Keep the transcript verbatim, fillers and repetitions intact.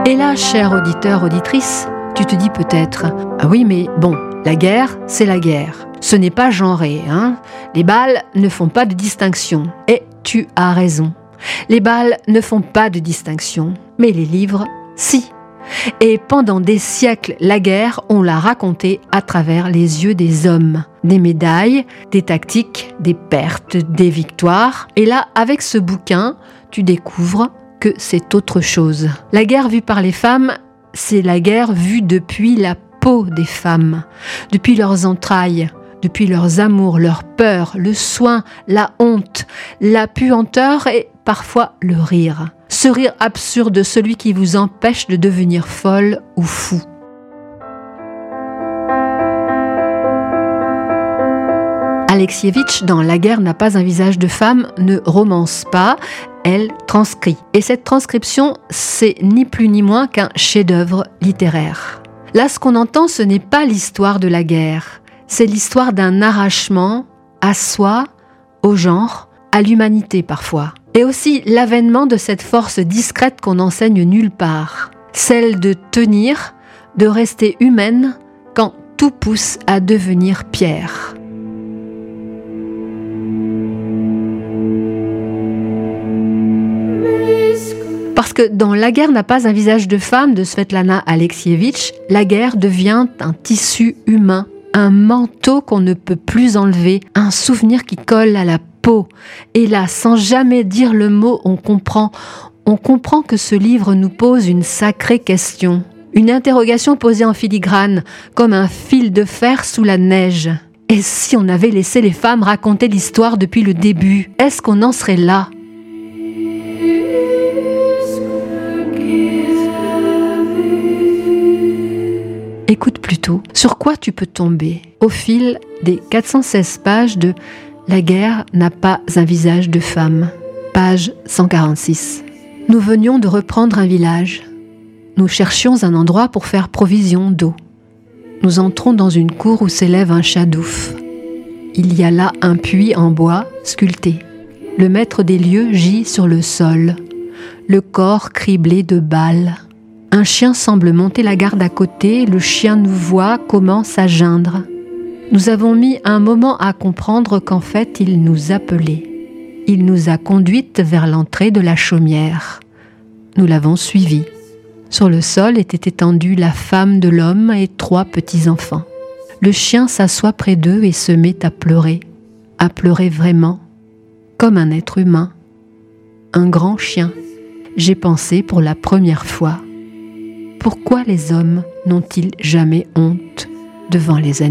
Et là, cher auditeur, auditrice, tu te dis peut-être « Ah oui, mais bon, la guerre, c'est la guerre. Ce n'est pas genré, hein. Les balles ne font pas de distinction. » Et tu as raison. Les balles ne font pas de distinction, mais les livres, si. Et pendant des siècles, la guerre, on l'a racontée à travers les yeux des hommes. Des médailles, des tactiques, des pertes, des victoires. Et là, avec ce bouquin, tu découvres que c'est autre chose. La guerre vue par les femmes, c'est la guerre vue depuis la peau des femmes, depuis leurs entrailles, depuis leurs amours, leurs peurs, le soin, la honte, la puanteur et parfois le rire. Ce rire absurde, celui qui vous empêche de devenir folle ou fou. Alexievitch, dans La guerre n'a pas un visage de femme, ne romance pas, elle transcrit. Et cette transcription, c'est ni plus ni moins qu'un chef-d'œuvre littéraire. Là, ce qu'on entend, ce n'est pas l'histoire de la guerre, c'est l'histoire d'un arrachement à soi, au genre, à l'humanité parfois. Et aussi l'avènement de cette force discrète qu'on n'enseigne nulle part, celle de tenir, de rester humaine quand tout pousse à devenir pierre. Parce que dans La guerre n'a pas un visage de femme de Svetlana Alexievitch, la guerre devient un tissu humain, un manteau qu'on ne peut plus enlever, un souvenir qui colle à la peau. Et là, sans jamais dire le mot, on comprend, on comprend que ce livre nous pose une sacrée question. Une interrogation posée en filigrane, comme un fil de fer sous la neige. Et si on avait laissé les femmes raconter l'histoire depuis le début, est-ce qu'on en serait là ? Écoute plutôt, sur quoi tu peux tomber au fil des quatre cent seize pages de La guerre n'a pas un visage de femme, page cent quarante-six. Nous venions de reprendre un village. Nous cherchions un endroit pour faire provision d'eau. Nous entrons dans une cour où s'élève un chadouf. Il y a là un puits en bois sculpté. Le maître des lieux gît sur le sol, le corps criblé de balles. Un chien semble monter la garde à côté, le chien nous voit, commence à geindre. Nous avons mis un moment à comprendre qu'en fait il nous appelait. Il nous a conduites vers l'entrée de la chaumière. Nous l'avons suivi. Sur le sol était étendue la femme de l'homme et trois petits-enfants. Le chien s'assoit près d'eux et se met à pleurer, à pleurer vraiment, comme un être humain. Un grand chien. J'ai pensé pour la première fois. Pourquoi les hommes n'ont-ils jamais honte devant les animaux ?